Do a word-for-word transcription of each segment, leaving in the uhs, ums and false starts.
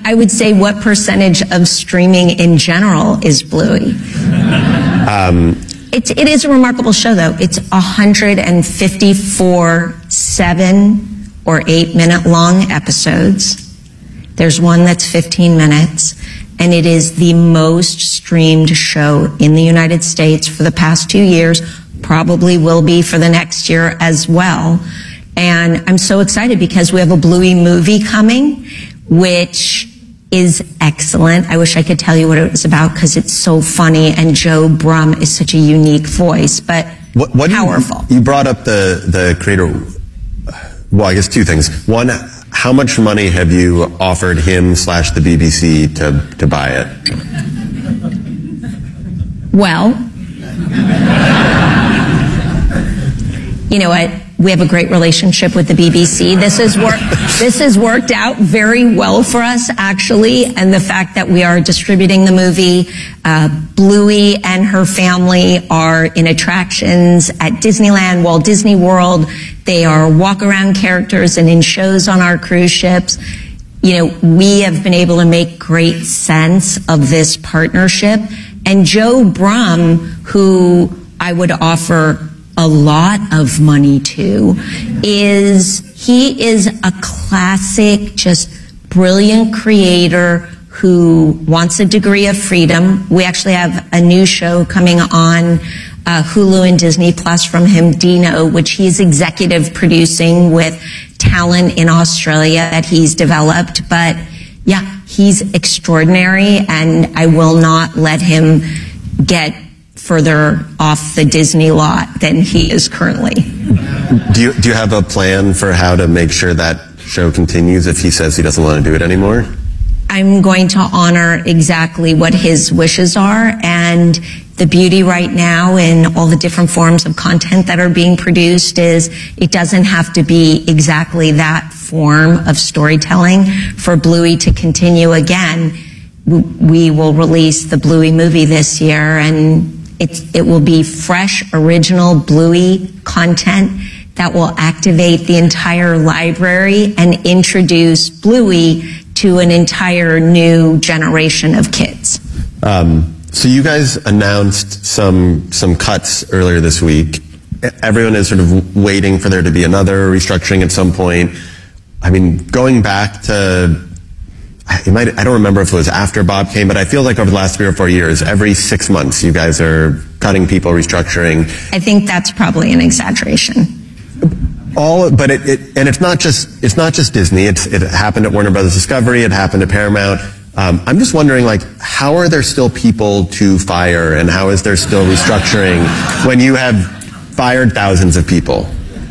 I would say what percentage of streaming in general is Bluey? Um, it's, it is a remarkable show, though. It's one hundred fifty-four seven or eight minute long episodes. There's one that's fifteen minutes, and it is the most streamed show in the United States for the past two years, probably will be for the next year as well. And I'm so excited because we have a Bluey movie coming, which is excellent. I wish I could tell you what it was about because it's so funny, and Joe Brumm is such a unique voice, but what, what powerful. You, you brought up the, the creator, well, I guess two things. One, how much money have you offered him slash the B B C to, to buy it? Well, you know what? We have a great relationship with the B B C. This has worked, this has worked out very well for us, actually. And the fact that we are distributing the movie, uh, Bluey and her family are in attractions at Disneyland, Walt Disney World. They are walk-around characters and in shows on our cruise ships. You know, we have been able to make great sense of this partnership. And Joe Brumm, who I would offer a lot of money to, is he is a classic, just brilliant creator who wants a degree of freedom. We actually have a new show coming on uh, Hulu and Disney Plus from him, Dino, which he's executive producing with talent in Australia that he's developed. But yeah, he's extraordinary, and I will not let him get further off the Disney lot than he is currently. Do you, do you have a plan for how to make sure that show continues if he says he doesn't want to do it anymore? I'm going to honor exactly what his wishes are, and the beauty right now in all the different forms of content that are being produced is it doesn't have to be exactly that form of storytelling for Bluey to continue. Again, we will release the Bluey movie this year, and It's, it will be fresh, original Bluey content that will activate the entire library and introduce Bluey to an entire new generation of kids. Um, so you guys announced some some cuts earlier this week. Everyone is sort of waiting for there to be another restructuring at some point. I mean, going back to It might, I don't remember if it was after Bob came, but I feel like over the last three or four years, every six months, you guys are cutting people, restructuring. I think that's probably an exaggeration. All, but it, it and it's not just it's not just Disney. It's it happened at Warner Brothers Discovery. It happened at Paramount. Um, I'm just wondering, like, how are there still people to fire, and how is there still restructuring when you have fired thousands of people?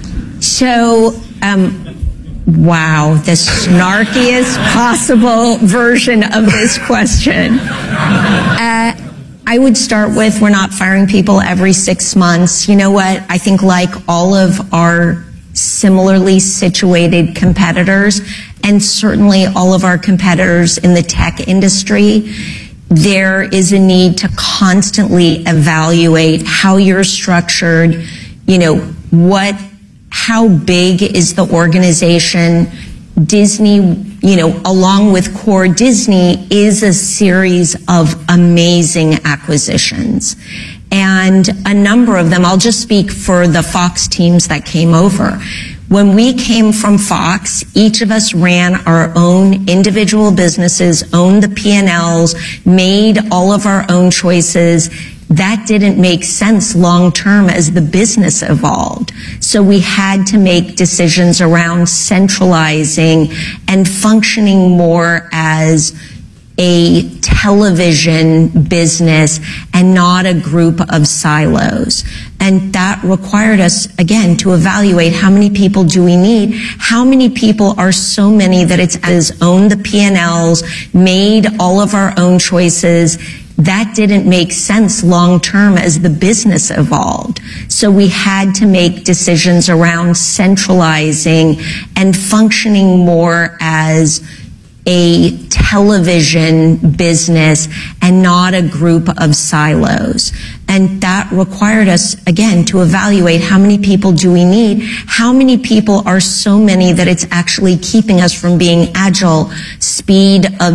So. Um, Wow, the snarkiest possible version of this question. Uh, I would start with, we're not firing people every six months. You know what? I think like all of our similarly situated competitors, and certainly all of our competitors in the tech industry, there is a need to constantly evaluate how you're structured, you know, what how big is the organization? Disney, you know, along with core Disney, is a series of amazing acquisitions. And a number of them, I'll just speak for the Fox teams that came over. When we came from Fox, each of us ran our own individual businesses, owned the P and Ls, made all of our own choices. That didn't make sense long term as the business evolved. So we had to make decisions around centralizing and functioning more as a television business and not a group of silos. And that required us, again, to evaluate how many people do we need, how many people are so many that it's as owned the P and Ls, made all of our own choices. That didn't make sense long term as the business evolved. So we had to make decisions around centralizing and functioning more as a television business and not a group of silos. And that required us, again, to evaluate how many people do we need, how many people are so many that it's actually keeping us from being agile, speed of